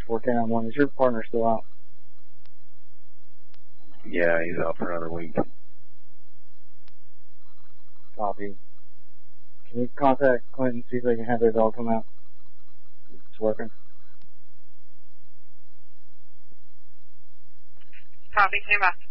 410-1. Is your partner still out? Yeah, he's out for another week. Copy. Can you contact Clinton, see if they can have their dog come out? It's working. Copy, stand by.